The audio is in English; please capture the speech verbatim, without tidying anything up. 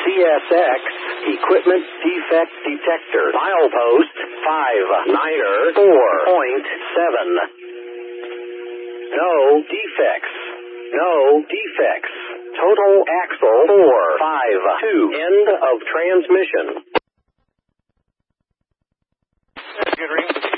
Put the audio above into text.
S X, equipment defect detector, milepost five niner four point seven. No defects. No defects. Total axle four five two. End of transmission. Good ring.